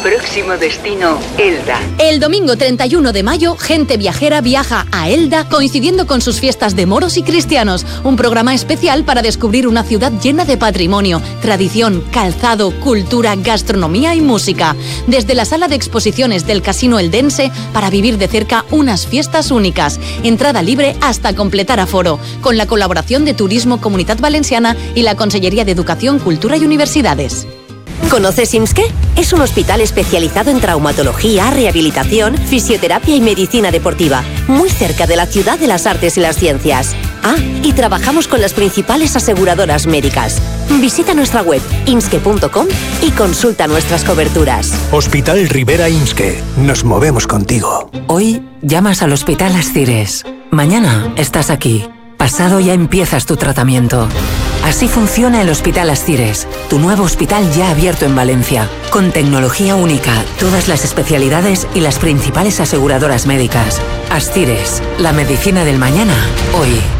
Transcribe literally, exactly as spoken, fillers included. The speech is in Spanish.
Próximo destino, Elda. El domingo treinta y uno de mayo, Gente Viajera viaja a Elda, coincidiendo con sus fiestas de moros y cristianos. Un programa especial para descubrir una ciudad llena de patrimonio, tradición, calzado, cultura, gastronomía y música. Desde la sala de exposiciones del Casino Eldense, para vivir de cerca unas fiestas únicas. Entrada libre hasta completar aforo, con la colaboración de Turismo Comunitat Valenciana y la Consellería de Educación, Cultura y Universidades. ¿Conoces IMSSKE? Es un hospital especializado en traumatología, rehabilitación, fisioterapia y medicina deportiva, muy cerca de la Ciudad de las Artes y las Ciencias. Ah, y trabajamos con las principales aseguradoras médicas. Visita nuestra web imske punto com y consulta nuestras coberturas. Hospital Rivera IMSSKE. Nos movemos contigo. Hoy llamas al Hospital Astires. Mañana estás aquí. Pasado ya empiezas tu tratamiento. Así funciona el Hospital Astires, tu nuevo hospital ya abierto en Valencia, con tecnología única, todas las especialidades y las principales aseguradoras médicas. Astires, la medicina del mañana, hoy.